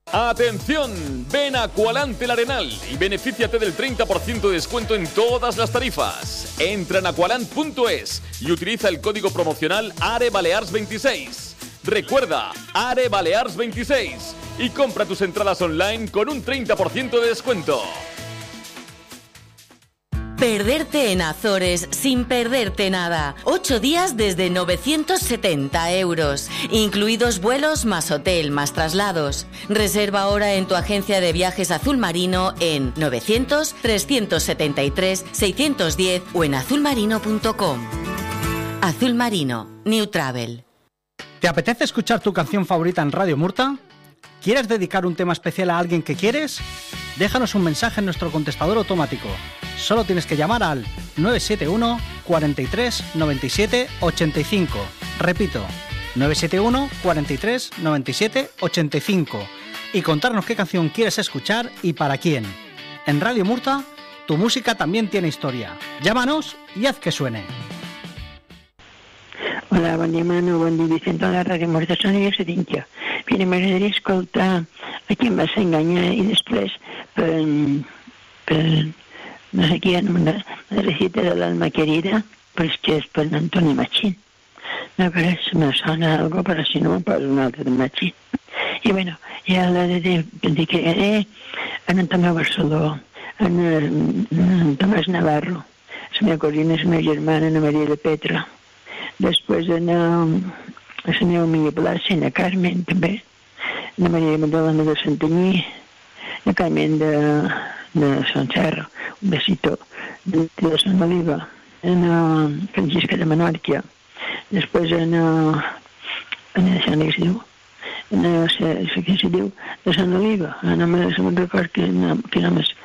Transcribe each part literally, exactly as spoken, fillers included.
¡Atención! Ven a Aqualante El Arenal y benefíciate del treinta por ciento de descuento en todas las tarifas. Entra en aqualant punto es y utiliza el código promocional A R E Balears veintiséis. Recuerda, A R E Balears veintiséis y compra tus entradas online con un treinta por ciento de descuento. Perderte en Azores sin perderte nada. Ocho días desde novecientos setenta euros. Incluidos vuelos más hotel más traslados. Reserva ahora en tu agencia de viajes Azul Marino en novecientos, trescientos setenta y tres, seiscientos diez o en azul marino punto com. Azul Marino, New Travel. ¿Te apetece escuchar tu canción favorita en Radio Murta? ¿Quieres dedicar un tema especial a alguien que quieres? Déjanos un mensaje en nuestro contestador automático. Solo tienes que llamar al nueve siete uno, cuarenta y tres, noventa y siete, ochenta y cinco. Repito, nueve siete uno, cuarenta y tres, noventa y siete, ochenta y cinco. Y contarnos qué canción quieres escuchar y para quién. En Radio Murta, tu música también tiene historia. Llámanos y haz que suene. Hola, bon dia, Manu, bon dia, Vicent, a la Ràdio Murta, sonia i Sedintia. Mira, m'agradaria escoltar a qui em vas enganyar i després per, per no sé qui, una, una recita de l'alma querida, però és que és per Antonio Machín. No, però és, me sona algo, però si no, per un altre de Machín. I bueno, ja la de, dedicaré a Antonio Barceló, a, a Tomàs Navarro, la meva cosina, la meva germana, la Maria de Petra. Després a la meva amiga Blasi, a Carmen, també, la Maria Magdalena de Santanyí, la Carmen de, de Sant Serra, un besito, de, de Sant Oliva, a la Francisca de Menorca, després a la, a la, a la, a la, què se diu, de Sant Oliva, no me'n record que nom és,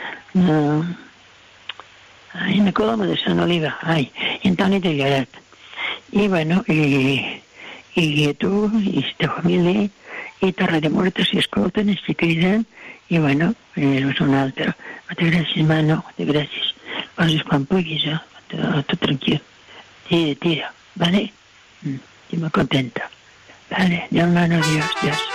ai, la Coloma de Sant Oliva, ai, i Antoni de Lloret. I bueno, i, i a tu, i a la família, i a Radio Murta, si escolten, estic cridant, i bueno, és una altra. Moltes gràcies, Manu, moltes gràcies. Poses quan puguis, eh? Tot tranquil. Tira, tira, vale? Mm, estic molt contenta. Vale, ja, Manu, adiós, adiós.